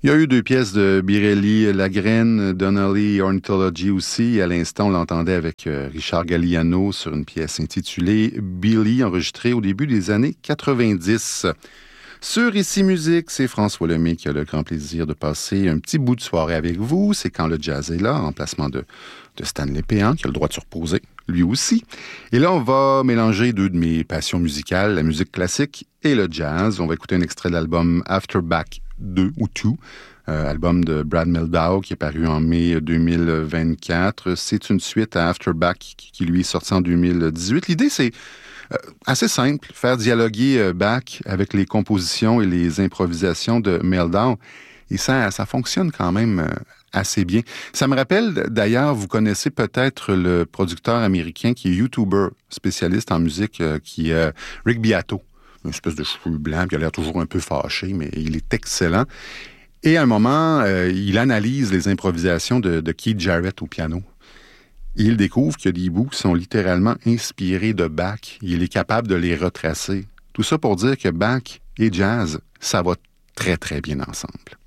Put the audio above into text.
Il y a eu 2 pièces de Birelli, Lagrène, Donnelly, Ornithology aussi. À l'instant, on l'entendait avec Richard Galliano sur une pièce intitulée Billy, enregistrée au début des années 90. Sur Ici Musique, c'est François Lemay qui a le grand plaisir de passer un petit bout de soirée avec vous. C'est Quand le jazz est là, en remplacement de Stanley Péan, qui a le droit de se reposer, lui aussi. Et là, on va mélanger 2 de mes passions musicales, la musique classique et le jazz. On va écouter un extrait de l'album After Bach 2 ou 2, album de Brad Mehldau qui est paru en mai 2024. C'est une suite à After Bach qui lui est sorti en 2018. L'idée, c'est assez simple, faire dialoguer Bach avec les compositions et les improvisations de Mehldau. Et ça fonctionne quand même assez bien. Ça me rappelle, d'ailleurs, vous connaissez peut-être le producteur américain qui est YouTuber, spécialiste en musique, qui est Rick Beato. Une espèce de cheveux blancs, puis il a l'air toujours un peu fâché, mais il est excellent. Et à un moment, il analyse les improvisations de Keith Jarrett au piano. Et il découvre qu'il y a des bouts qui sont littéralement inspirés de Bach. Il est capable de les retracer. Tout ça pour dire que Bach et jazz, ça va très, très bien ensemble.